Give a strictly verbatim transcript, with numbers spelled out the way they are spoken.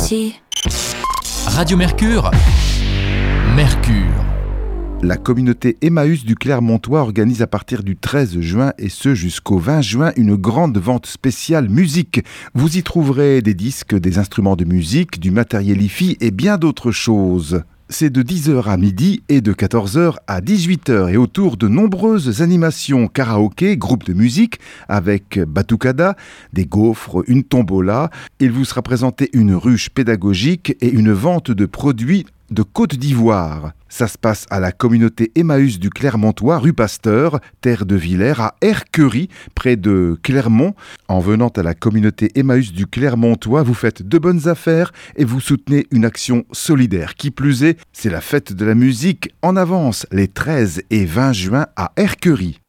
petit. Radio Mercure, Mercure. La communauté Emmaüs du Clermontois organise à partir du treize juin et ce jusqu'au vingt juin une grande vente spéciale musique. Vous y trouverez des disques, des instruments de musique, du matériel hi-fi et bien d'autres choses. C'est de dix heures à midi et de quatorze heures à dix-huit heures et autour de nombreuses animations karaoké, groupes de musique avec batucada, des gaufres, une tombola. Il vous sera présenté une ruche pédagogique et une vente de produits de Côte d'Ivoire. Ça se passe à la communauté Emmaüs du Clermontois, rue Pasteur, terre de Villers, à Erquerie, près de Clermont. En venant à la communauté Emmaüs du Clermontois, vous faites de bonnes affaires et vous soutenez une action solidaire. Qui plus est, c'est la fête de la musique en avance, les treize et vingt juin à Erquerie.